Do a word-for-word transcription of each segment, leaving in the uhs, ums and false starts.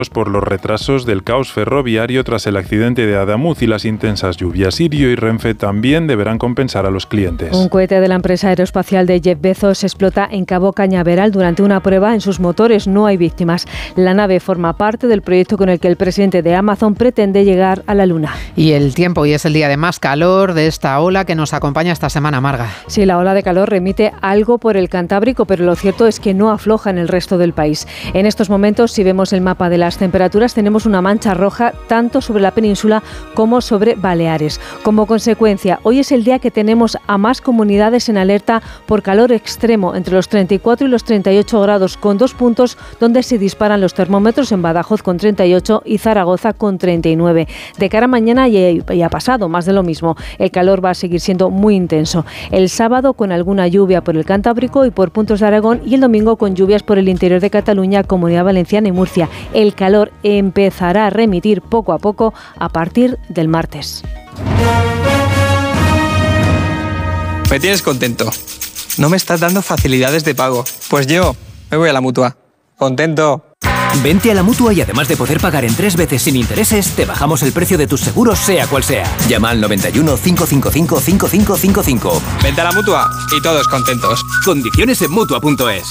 por los retrasos del caos ferroviario tras el accidente de Adamuz y las intensas lluvias. Irio y Renfe también deberán compensar a los clientes. Un cohete de la empresa aeroespacial de Jeff Bezos explota en Cabo Cañaveral durante una prueba en sus motores. No hay víctimas. La nave forma parte del proyecto con el que el presidente de Amazon pretende llegar a la Luna. Y el tiempo, hoy es el día de más calor de esta ola que nos acompaña esta semana, Marga. Sí, la ola de calor remite algo por el Cantábrico, pero lo cierto es que no afloja en el resto del país. En estos momentos, si vemos el mapa de las temperaturas, tenemos una mancha roja tanto sobre la península como sobre Baleares. Como consecuencia, hoy es el día que tenemos a más comunidades en alerta por calor extremo, entre los treinta y cuatro y los treinta y ocho grados, con dos puntos donde se disparan los termómetros, en Badajoz con treinta y ocho y Zaragoza con treinta y nueve. De cara a mañana ya ha pasado más de lo mismo. El calor va a seguir siendo muy intenso. El sábado con alguna lluvia por el Cantábrico y por puntos de Aragón, y el domingo con lluvias por el interior de Cataluña, Comunidad Valenciana y Murcia. El calor empezará a remitir poco a poco a partir del martes. Me tienes contento. No me estás dando facilidades de pago. Pues yo me voy a la Mutua. Contento. Vente a la Mutua y además de poder pagar en tres veces sin intereses, te bajamos el precio de tus seguros sea cual sea. Llama al noventa y uno, cinco cinco cinco, cinco cinco cinco cinco. Vente a la Mutua y todos contentos. Condiciones en Mutua punto es.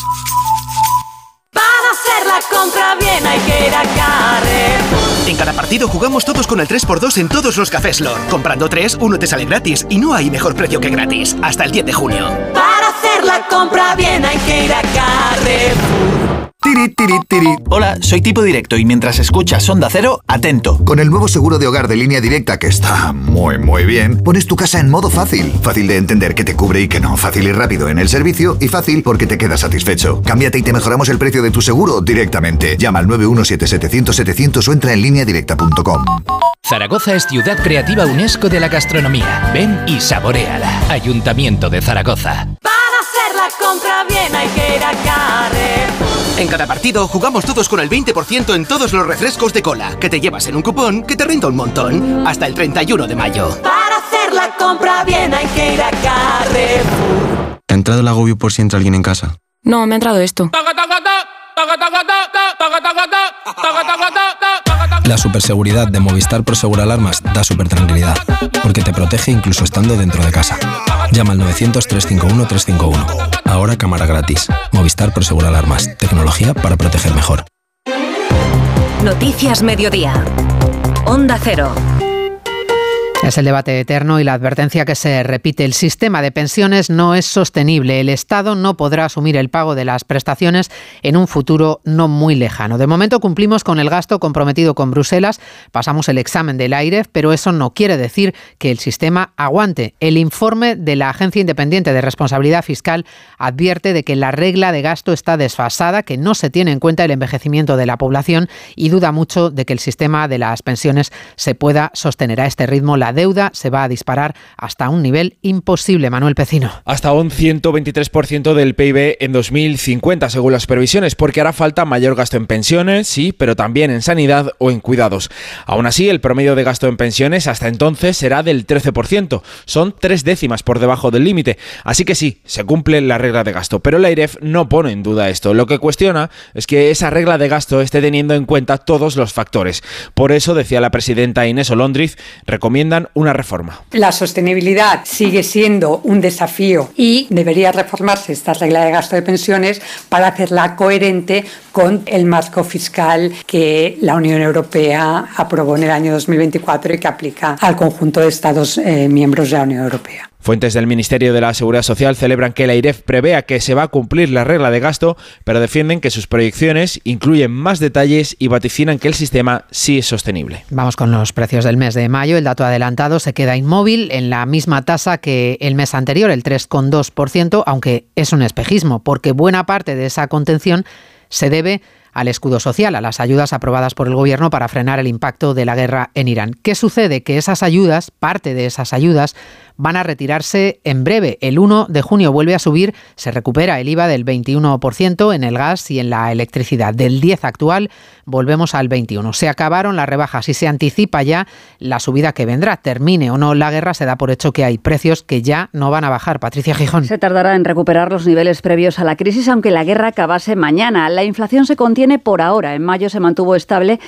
Hacer la compra bien hay que ir a Carrefour. En cada partido jugamos todos con el tres por dos en todos los cafés Lor. Comprando tres, uno te sale gratis y no hay mejor precio que gratis. Hasta el diez de junio. Para hacer la compra bien hay que ir a Carrefour. Tiri, tiri, tiri. Hola, soy Tipo Directo y mientras escuchas Onda Cero, atento. Con el nuevo seguro de hogar de Línea Directa, que está muy, muy bien, pones tu casa en modo fácil. Fácil de entender que te cubre y que no. Fácil y rápido en el servicio y fácil porque te quedas satisfecho. Cámbiate y te mejoramos el precio de tu seguro directamente. Llama al nueve uno siete, setecientos, setecientos o entra en línea directa punto com. Zaragoza es Ciudad Creativa UNESCO de la Gastronomía. Ven y saboréala. Ayuntamiento de Zaragoza. Para hacer la compra bien hay que ir a Carrefour. En cada partido jugamos todos con el veinte por ciento en todos los refrescos de cola, que te llevas en un cupón que te renta un montón. Hasta el treinta y uno de mayo. Para hacer la compra bien hay que ir a Carrefour. ¿Te ha entrado el agobio por si entra alguien en casa? No, me ha entrado esto. La superseguridad de Movistar Prosegur Alarmas da super tranquilidad, porque te protege incluso estando dentro de casa. Llama al novecientos, trescientos cincuenta y uno, trescientos cincuenta y uno. Ahora cámara gratis. Movistar Prosegur Alarmas. Tecnología para proteger mejor. Noticias Mediodía. Onda Cero. Es el debate eterno y la advertencia que se repite. El sistema de pensiones no es sostenible. El Estado no podrá asumir el pago de las prestaciones en un futuro no muy lejano. De momento cumplimos con el gasto comprometido con Bruselas, pasamos el examen del A I R E F, pero eso no quiere decir que el sistema aguante. El informe de la Agencia Independiente de Responsabilidad Fiscal advierte de que la regla de gasto está desfasada, que no se tiene en cuenta el envejecimiento de la población y duda mucho de que el sistema de las pensiones se pueda sostener a este ritmo. La deuda se va a disparar hasta un nivel imposible, Manuel Pecino. Hasta un ciento veintitrés por ciento del P I B en dos mil cincuenta, según las previsiones, porque hará falta mayor gasto en pensiones, sí, pero también en sanidad o en cuidados. Aún así, el promedio de gasto en pensiones hasta entonces será del trece por ciento. Son tres décimas por debajo del límite. Así que sí, se cumple la regla de gasto, pero la A I R E F no pone en duda esto. Lo que cuestiona es que esa regla de gasto esté teniendo en cuenta todos los factores. Por eso, decía la presidenta Inés Olóndriz, recomiendan una reforma. La sostenibilidad sigue siendo un desafío y debería reformarse esta regla de gasto de pensiones para hacerla coherente con el marco fiscal que la Unión Europea aprobó en el año dos mil veinticuatro y que aplica al conjunto de Estados eh, miembros de la Unión Europea. Fuentes del Ministerio de la Seguridad Social celebran que la A I R E F prevea que se va a cumplir la regla de gasto, pero defienden que sus proyecciones incluyen más detalles y vaticinan que el sistema sí es sostenible. Vamos con los precios del mes de mayo. El dato adelantado se queda inmóvil en la misma tasa que el mes anterior, el tres coma dos por ciento, aunque es un espejismo, porque buena parte de esa contención se debe al escudo social, a las ayudas aprobadas por el Gobierno para frenar el impacto de la guerra en Irán. ¿Qué sucede? Que esas ayudas, parte de esas ayudas, van a retirarse en breve. El uno de junio vuelve a subir, se recupera el I V A del veintiuno por ciento en el gas y en la electricidad. Del diez actual volvemos al veintiuno. Se acabaron las rebajas y se anticipa ya la subida que vendrá. Termine o no la guerra, se da por hecho que hay precios que ya no van a bajar. Patricia Gijón. Se tardará en recuperar los niveles previos a la crisis, aunque la guerra acabase mañana. La inflación se contiene por ahora. En mayo se mantuvo estable